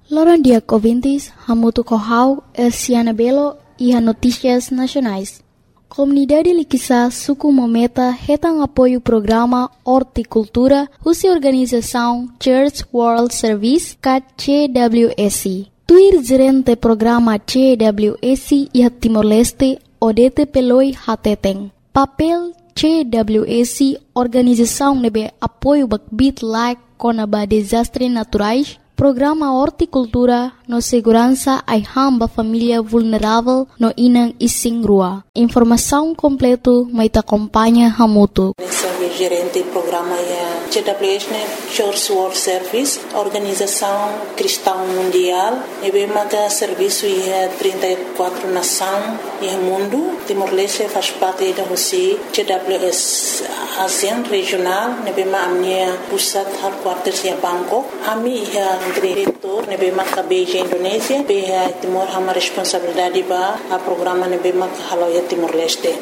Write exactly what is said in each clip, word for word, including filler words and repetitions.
Loron dia ouvintes, Hamutu Kohau, Elciana Belo e a Notícias Nacionais. Comunidade Liquissa Suku Mometa retam apoio o programa Horticultura, Russa Organização Church World Service, C W S. Tuir gerente programa C W S e a Timor-Leste, Odete Peloi Hateteng. Papel C W S, organização nebe apoio bakbit like conaba desastres naturais, programa Horticultura no segurança ai hamba família vulnerável no Inang Ising Rua. Informação completo mai te acompanha Hamutu. Sou gerente do programa C W S, Church World Service, organização cristã mundial. E bem maga serviço em trinta e quatro nações no mundo. Timor-Leste faz parte da Rússia. C W S ASEAN regional. E bem maga minha pusat headquarters em Bangkok. Ami é diretor. E bem maga Beijing Indonésia. Bem Timor hama responsabilidade ba a programa e bem maga haloia Timor-Leste.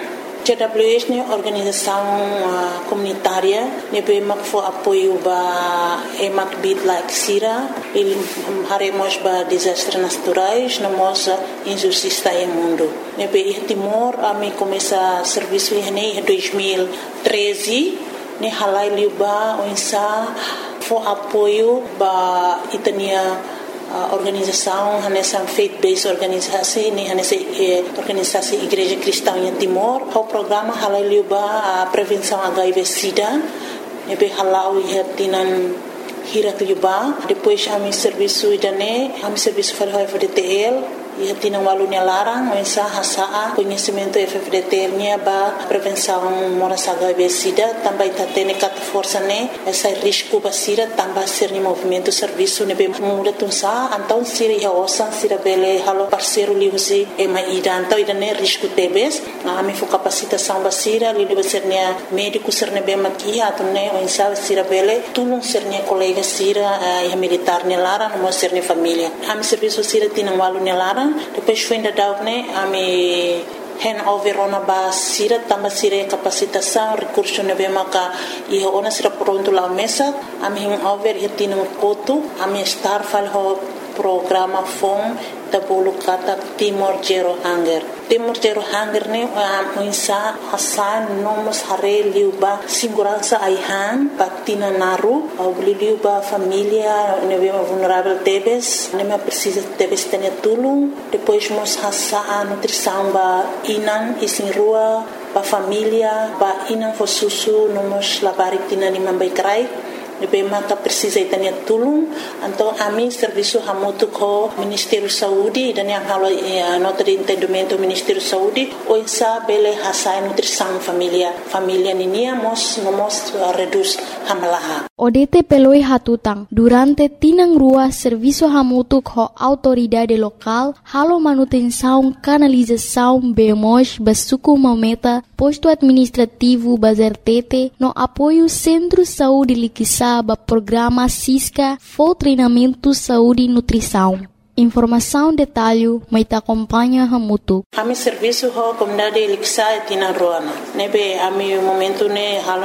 C W S é organização uh, comunitária, nebe mak fo apoio ba emak bid like sira, ele haremos ba desastres naturais, namos injustiça em mundo. Nebe em Timor, a me começa serviço em dois mil e treze, ne halai liuba onsa fo apoio ba itania a organização nessa faith-based organisasi ni nessa organisasi Igreja Cristã em Timor. O programa halai a prevenção H I V/Sida, nebe halau ia tinan hirat liuba. Depois a mi serviço idane, a mi serviço para o F D T L. Ia tinang walunya larang, mensa hasaa conhecimento F D T L nya ba prevenção moras H I V/Sida, também tatene kat força ne essa risco basira também ser ni movimento serviço ne be muda tunsa então sira ia osan sira bele halo parceiro liusi e mai ida então ida ne risco tebes a mi fo capacitação basira li be ser ne médico ser ne be makia tunne mensa sira bele tulung ser ne colega sira ia militar ne larang mo ser ne família a mi serviço sira tinang walunya larang. Depois foi ainda dar né a me hand over ona ba sira tamba sira capacitação recurso ne be maka e ona sira pronto lá mesa a me hand over e tinha um coto a me estar fal ho programa fom da bolo kata Timor Zero Hunger. Timor Zero Hunger ne a insa hasan nomos hare liuba segurança aihan patina naru au liuba família ne be vulnerável tebes ne me precisa tebes tene tulung depois mos hasa a nutrição ba inan isin rua ba família ba inan fo susu nomos labarik tina ni mambai krai nebe maka precisa itania tulung então a mim serviço hamutu ko Ministério Saúde dan yang halo nota de entendimento Ministério Saúde o insa bele hasa nutrição família família ninia mos nomos reduz hamalaha Odete peloi hatutang durante tinang rua serviço hamutu ko autoridade local halo manutenção canalização bemos basuku mometa posto administrativo bazertete no apoio Centro Saúde Liquissa ba programa Cisca for treinamento saúde e nutrição. Informação detalhe mai te acompanha Hamutu. Ami serviço ho comunidade Liquissa tina roana. Nebe ami momento ne halo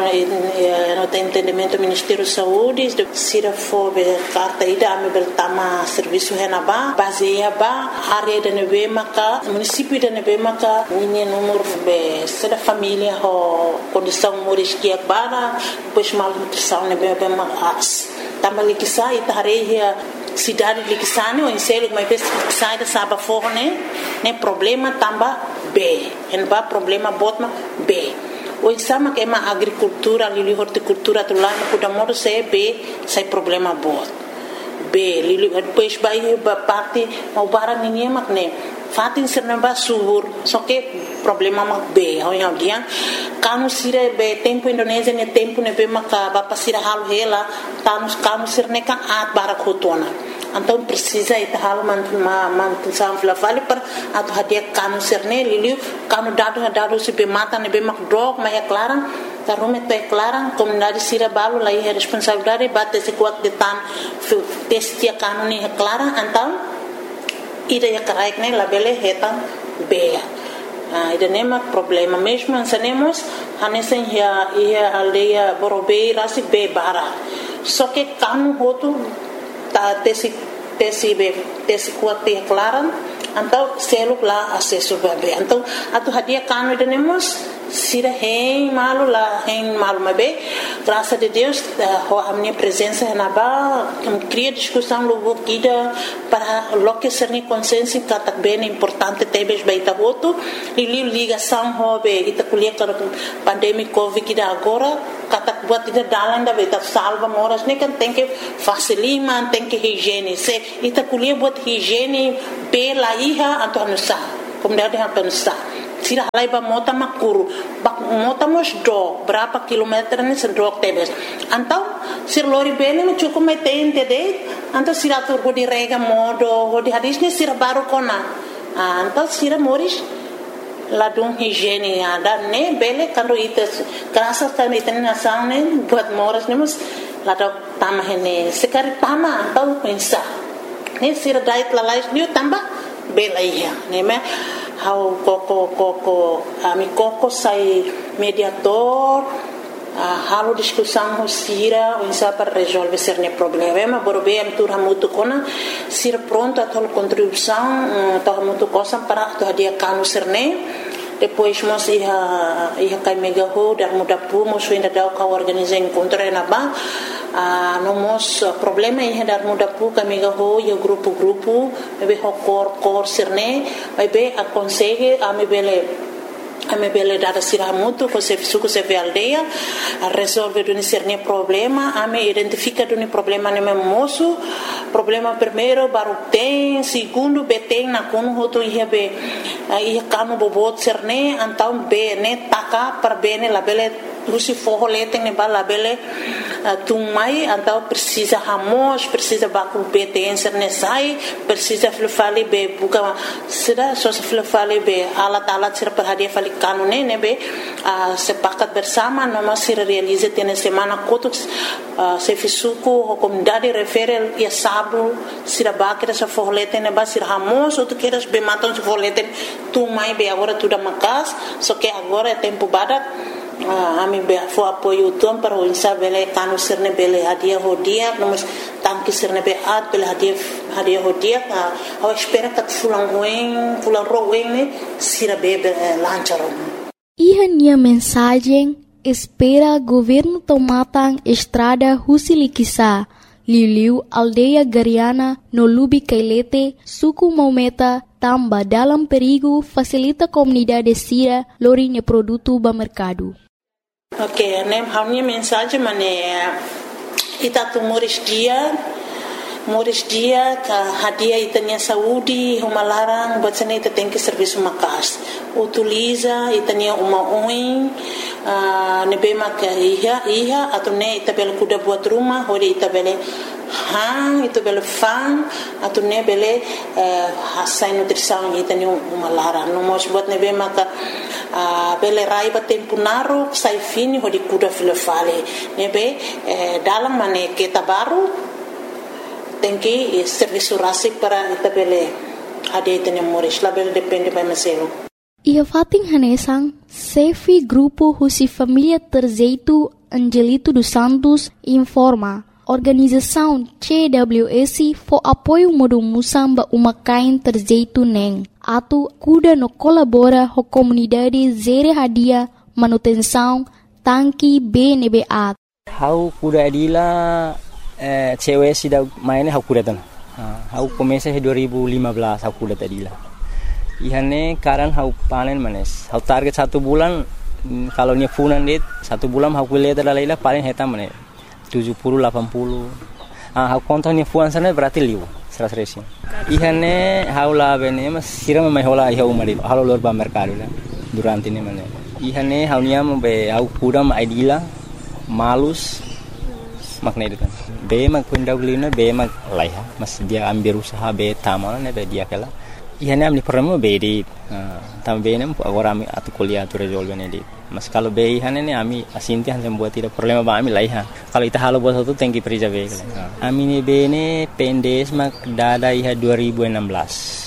no entendimento Ministério Saúde sira fo be carta ida ami beltama serviço henaba baseia ba área de nebe maka município de nebe maka ninha número be sera família ho condição moriskia bara depois mal nutrição nebe be mas tamba Liquissa ita hareia cidade de Liquissane, o enselo que mais sai da saba forne, né problema tamba B, en ba problema botma B. O insama que é uma agricultura, ali horticultura do lado, cuida modo se B, sai problema bot. B, li depois vai ba parte, o bara ninguém mak né. Fatin serna ba subur, só que problema mak B, o yang dia, kanu sire be tempo Indonesia ne tempo ne be maka ba pasira hal hela, kanu kanu sirne kan at bara kotona. Então precisa ita hal man ma man sam fla vale per atu hadia kanu sirne liliu kanu dado dado se be mata ne be mak drog ma ya clara tarume te clara comunidade sira balo lá é responsabilidade bate se quat de tan testia kanu ni clara então ida ya karaik ne la bele heta be ah ida nema problema mesmo ansanemos hanesen ya ia aldeia borobe rasi be bara só que kanu hotu ta tesi tesi be tesi kuat te klaran então selo lá acesso bebê então atu hadia cano tenemos sira hein malu lá hein malu mabe graças a Deus a minha presença na ba cria discussão logo kida para lo que ser ni consciência que bem importante tebes baita voto e ligação hobe ita kuliah para pandemia covid kida agora kata buat ida dalan da beta salva moras ne kan tem que facilima tem que higiene se ita kuliah buat higiene pela iha atau nusa kemudian dia nusa sira halai ba mota makuru bak mota mos do berapa kilometer ni sedok tebes antau sir lori bene no cukup metente de antau sira tur go di rega modo go di hadis ni sira baru kona antau sira moris ladung higiene ada ne bele kando ites kerasa kan iten nasang ne buat moras ne mus ladok tamah ne sekari tama antau pensa ne sira dait lalais ni tambah bela iya ne me how koko koko ami koko sai mediator uh, halo discussão sira insa para resolver cerne problema borbe am tur hamutu kona sira pronto a tol contribuição uh, to hamutu cosa para to dia kanu cerne depois mos ia ia kai mega ho dar muda pu mos ainda dau ka organizar encontro na ba a uh, nomos uh, problema ia dar muda pu ka mega ho yo grupo grupo be ho cor cor cerne be aconselhe a me bele a me bele dar sira muito com se suco se ve aldeia a resolver do cerne problema a me identifica do problema ne moço problema primeiro baru tem segundo be tem na kono hoto ia be ia kanu bobot cerne então be ne taka para bene la bele Lucy forro lete ne bala bele tumai então precisa ramos precisa baku betência ne sai precisa flufali be buka sida só se flufali be alat alat sira per hadia fali kanu ne ne be sepakat bersama noma sira realize tene semana kotuk se fisuku comunidade refere ia sabu sira bakira sa forro lete ne ba sira ramos ou tu queres be matam se forro lete tumai be agora tudo macas só que agora é tempo badak Ah, ami be fo apoio tom para o insa bele kanu sirne bele hadia hodia nomos tanki sirne be at bele hadia hadia hodia a espera que fulan ruim fulan ruim ne sira be lancharo Iha nia mensagem espera governo tomatang estrada Husilikisa Liu aldeia Gariana no Lubi Kailete suku Maumeta tamba dalam perigo facilita comunidade sira lorinya produto ba mercado. Ok, nem a minha mensagem mané ita tu moris dia moris dia ka hadia itanya saúde uma larang buat sana ita tem que serviço makas utiliza itanya uma oin uh, nebe mak iha iha atau ne ita bel kuda buat rumah hori ita bele hang itu bele fang atau ne bele hasai nutrição itanya uma larang no mos buat nebe mak Uh, bele rai ba tempo naru sai fini ho di kuda filofale nebe eh, dalam mane kita baru tenki serviço rasik para ita bele ade tene moris la bele depende ba meselo ia fating hanesang Sefi grupo Husi Família Terzeitu Angelito dos Santos informa organização C W S for apoio modo musamba uma kain Terzeitu neng atu kuda no colabora ho comunidade zere hadia manutenção tanki B N B A. Hau kuda adila eh, cewek sida mainnya hau kuda tan. Hau komesa dua ribu lima belas hau kuda adila. Ihane karan hau panen manes. Hau target satu bulan kalau nya funan dit satu bulan hau kuliah terlaila paling heta manes tujuh puluh delapan puluh. Ah hau kontonnya fuan sana berarti liu. Seras racing. Ihane haula bene mas sira mai hola iha umari halo lor ba mercado la durante ne mane ihane haunia mo be au kuda ma idila malus makna itu kan be mak pindah glina be mak laiha mas dia ambil usaha be tamal ne be dia kala ihane amni permo be di tam be ne agora ami atu kuliah tu resolve ne di mas kalau be ihane ne ami asinti han buat tidak problema ba ami laiha kalau ita halo buat satu tengki perija be kala ami ne be ne pendes mak dada iha dua ribu enam belas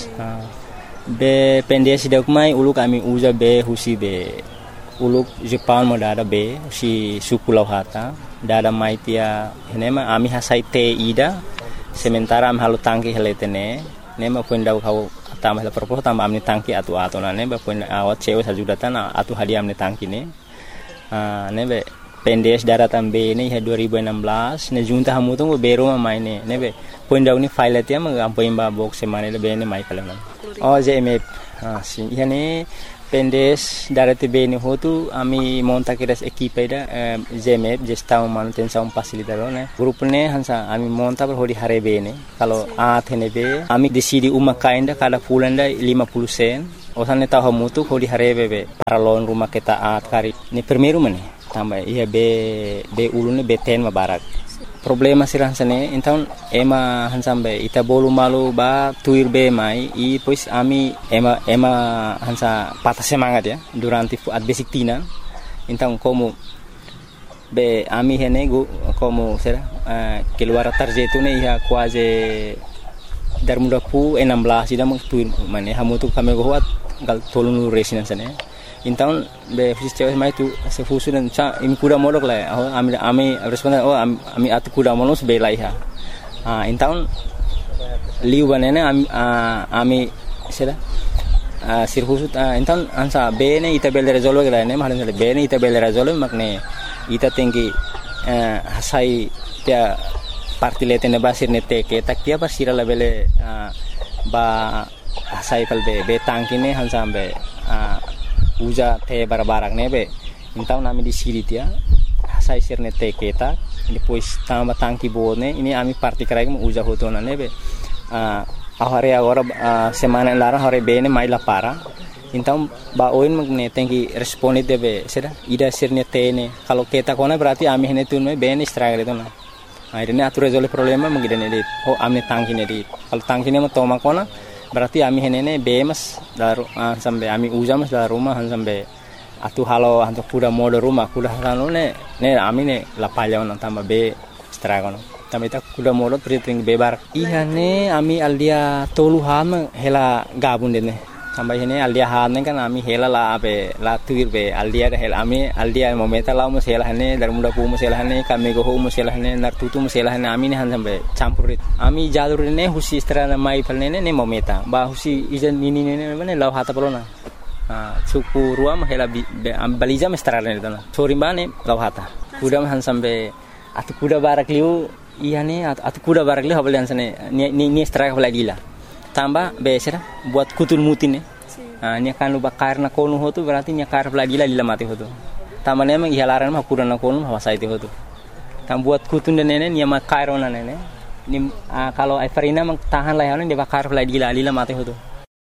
be pendes dak mai uluk ami uza be husi be uluk Jepang mo dada be si suku lauhata dada mai tia henema ami hasai te ida sementara am halu tangki heletene ne ma pun dau kau tambah la propos tambah amni tangki atu atu na ne ba pun awat cewe sajudatan atu hadiah amni tangki ne ah ne be pendes daratan be ne dua ribu enam belas ne junta hamu tu bero ma mai ne ne be pun dau ni file tia ma ampoin ba box semane le be ne mai kala oh J M F ah si yani pendes darati be ni hotu ami monta kiras equipe da J M F gestão manutenção facilitador ne grup ne hansa ami monta per hodi hare be ne kalau a thene be ami decidi uma kainda kada fulanda lima puluh sen osane tahu mutu hodi hare be be para lon rumah kita at kari ni primeiro mane tambah iya be be ulune be ten ma barak problema sirah sane então ema hansambe ita bolu malu ba tuir be mai i pois ami ema ema hansa patah semangat ya durante at basic tina então como be ami hene go como será uh, keluar tarjeto ne ia quase dar muda pu enam belas ida mung tuir mane hamu tu kami go hat gal tolunu residence ne então be fiscal mai tu se fusu dan cha im kuda modok la ami ami responden oh ami atu kuda monos be lai ha ah então liu banene ami ami sera sir fusu então ansa be ne ita bel resolve la ne mahalin be ne ita bel resolve makne ita tinggi hasai dia parti letene basir ne te ke tak dia basira la bele ba hasai kal be be tangkine hansambe uja te barbarak nebe então nami di siri dia sai sirne te keta depois tamba tangki bone ini ami parti krai mo uja hotona nebe a ahare agora semana lara hore bene mai la para então ba oin magne tenki responde debe sera ida sirne te ne kalau keta kona berarti ami hene tun me bene struggle itu na akhirnya atur resolve problema mengidane di oh amne tangki ne di kalau tangki ne mo toma kona berarti ami henene bemas daru uh, sampai ami uja mas dalam rumah sampai atu halo hantu kuda mode rumah kuda halo ne ne ami ne lapalya on tambah be stragono tambah ita kuda mode pritring bebar iya ne ami aldia tolu ham hela gabun dene tambah ini aldia han kan ami hela la be la tuir be aldia hela ami aldia momenta la mus hela ne dar muda pu mus hela ne kami go mus hela ne nar tutu mus hela ne ami ne han sampai campurit ami jalur ne husi strana mai palne ne momenta ba husi ijan nini ne ne law hata polona ah suku ruam hela balija mestrana ne dana sori bane law hata kuda han sampai atu kuda barak liu iya ne atu kuda barak liu habal sane ni ni straka lagila tambah besera buat kutul mutin ne ah nya kan lu bakar na konu hotu berarti nya kar lagi la lila mati hotu tamane memang ihalaran mah kuran na konu hawasa itu hotu tam buat kutun dan nene nya makar ona nene ni kalau Everina mang tahan lah dia bakar lagi la lila mati hotu.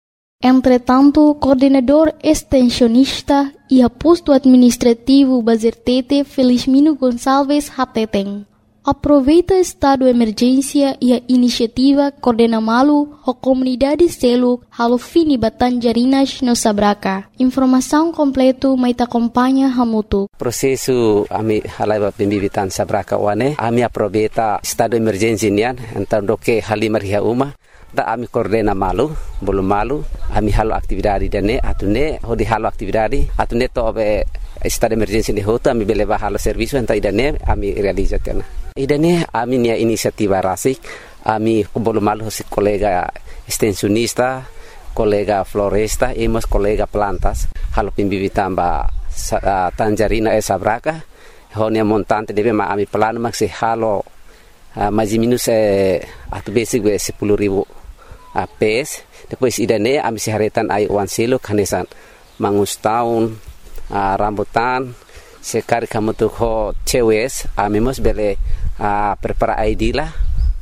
Entretanto, coordenador extensionista e posto administrativo Bazertete Felizmino Gonçalves Hateteng aproveita estado de emergência e a iniciativa Coordena Malu, a comunidade selo halo fini Batanjarinas no Sabraca. Informação completo mai te acompanha Hamutu. Processo ami halai pembibitan Sabraca wane ami aproveita estado de emergência nian então do que halimar ria uma da ami Coordena Malu bolu malu ami halo aktividade dane atune hodi halo aktividade atune to be estado de emergência de hoto ami beleva halo serviço então idane ami realizatena idane ami nia inisiativa rasik ami bolu malu si colega extensionista colega floresta e mas colega plantas halo pimbibitan ba uh, Tanjarina e Sabraca honia montante deve ma ami plano maxi halo uh, mais minus eh, atu basic be sepuluh ribu uh, pes depois idane ami si haretan ai wan silo kanesan mangus tahun uh, rambutan sekali kamu tuh ho cewes ami mos bele uh, prepara I D lah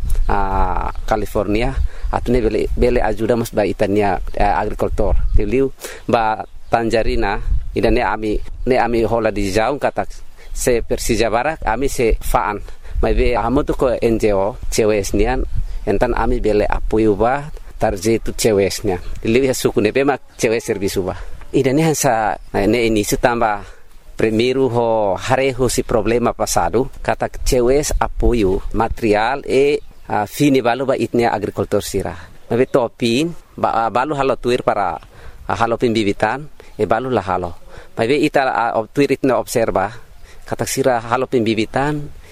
uh, California atune bele bele ajuda mos ba itania uh, agricultor tiliu ba Tanjarina idane ami ne ami hola di jauh kata se Persija Barak ami se faan mai be amu tu ko N G O cewesnian entan ami bele apoio ba tarjetu cewesnya tiliu ya suku ne be mak cewes servisu ba idane hansa ne ini sutamba primeiro ho hareho si problema passado kata cewes apoio material e uh, fini balu ba itnia agricultor sira mai be topin ba uh, balu halo tuir para uh, halo pembibitan e balu la halo mai be ita uh, tuir itna observa kata sira halo pembibitan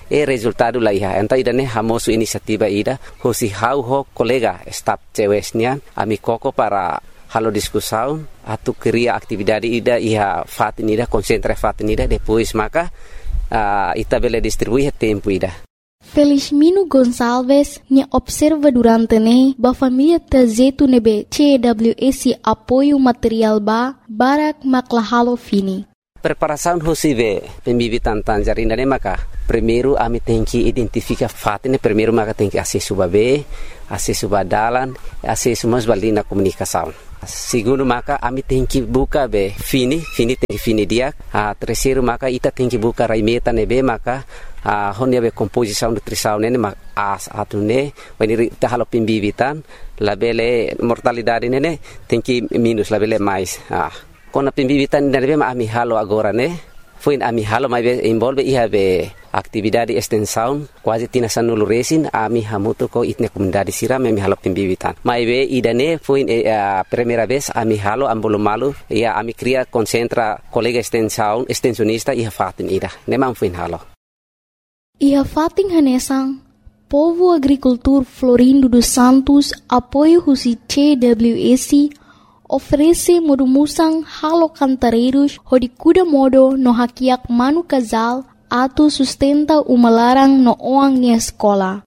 e resultado la iha enta ida ne hamosu inisiativa ida hosi hau ho kolega staf cewesnya ami koko para halo discussão atu cria atividade ida iha fatin ida concentra fatin ida depois maka uh, ita bele distribuir tempo ida. Felizmino Gonçalves ne observa durante ne ba família tazetu nebe C W S apoio material ba barak maklahalo fini. Preparação hosive pembibitan tangerina ne maka primeiro ami tem que identificar fatin primeiro maka tem que acesso babe acesso badalan acesso mas balina comunicação. Segundo maka ami tem que buka be fini fini tem fini dia a terceiro maka ita tem que buka raimeta nebe maka a honia be composição nutrição nene mak as atune when ita halo pembibitan labele mortalidade nene tem que minus labele mais ah kona pembibitan nene ma ami halo agora ne foi ami halo mai be involve iha be atividade extensão quase tina sanulu resin ami hamuto ko itne comunidade siram ami halo pembibitan mai be idane foi a primeira vez ami halo ambolo malu ia ami cria concentra colega extensão extensionista iha fatin ida nemam foi halo iha fatin hanesang Povo Agricultor Florindo dos Santos apoio husi C W S oferece modumusang halo cantareiros hodi kuda modo no hakiak manu casal atu sustenta uma larang no oang ni escola.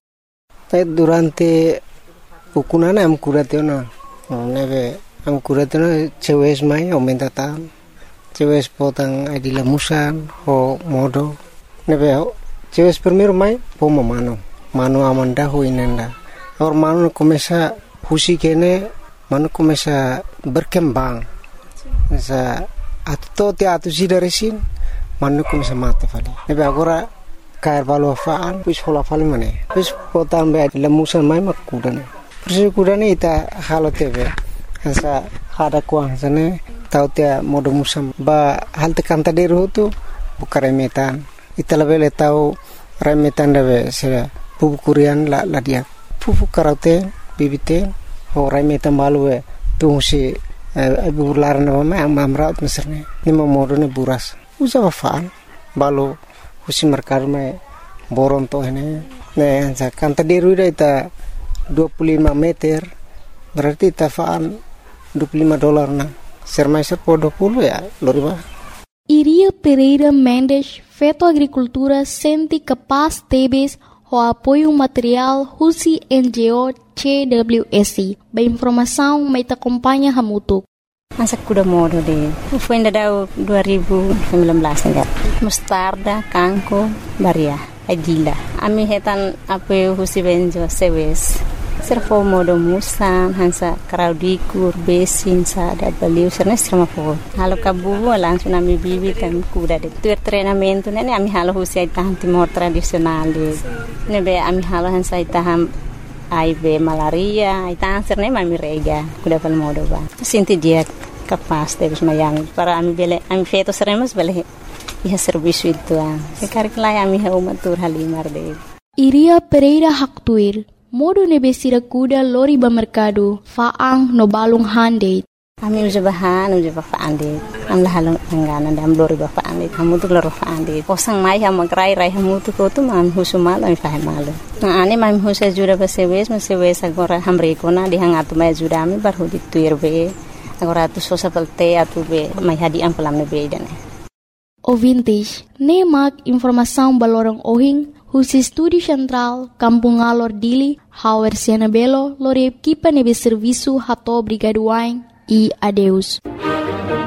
Durante ukunana am kuratena neve am kuratena cewes mai aumenta tan cewes potang adila musan ho modo neve cewes primeiro mai poma mano mano amanda ho inenda or mano começa husi kene mano começa berkembang sa atto te atu sidaresin mano começa mata fali nebe agora cair valo faan pus hola fali mane pus potan be lemusan mai makudane persi kudane ita halo tebe sa hada kuang sane tau te modo musam ba halte kanta deru tu bukare metan ita lebele tau remetan debe se pupu kurian la la dia pupu karate bibite Horai metan balu e tung si ibu laran nama me am amraut meserne ni modo ne buras usa faan balu husi merkar me boron to ini ne sa kanta deru ita dua puluh lima meter berarti ta faan dua puluh lima dolar na sermai serpo dua puluh ya loriba. Iria Pereira Mendes feto agricultura senti capaz tebes o apoio material husi N G O C W S. Ba informação mai ta acompanha hamutuk. Masa kuda modo de. Foi ainda dua ribu sembilan belas enggak. Mustarda, kangko, baria, adila. Ami hetan apoio husi benjo sewes. Servo modo musan hansa kraudikur besin sa da baliu serna serma po. Halo kabubu langsung ami bibi kan kuda de. Tu treinamento nene ami halo husi itaham timor tradisional de. Nebe ami halo hansa itaham ai be malaria, itaham serna mami rega kuda pal modo ba. Sinti dia capaz de mayami para ami bele ami feto seremos bele iha serviço itu ah. Sekarang lai ami ha umatur halimar de. Iria Pereira Haktuir modo nebesira kuda lori ba mercado faang no balung hande. Ami uja bahan uja ba faande. Am la halong ngana dam lori ba faande. Kamu tu lori faande. Posang mai ha magrai rai hamu tu ko tu mam husumal ami fahe malu. Na ani mam husa jura ba sewes ma sewes agora hamre ko na di hangatu mai jura ami bar hodi tuir be. Agora tu sosa pelte atu be mai hadi am pelam be dane. Ouvintes, nemak informação balorong ohing husi Estúdio Central, Kampung Alor Dili, Hauer Siena Belo, lore equipa nebe serviço hato brigaduain e adeus.